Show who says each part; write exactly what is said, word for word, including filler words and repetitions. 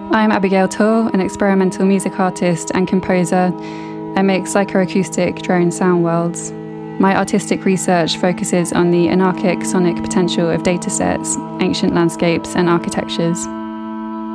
Speaker 1: I'm Abigail Tor, an experimental music artist and composer. I make psychoacoustic drone sound worlds. My artistic research focuses on the anarchic sonic potential of datasets, ancient landscapes, and architectures.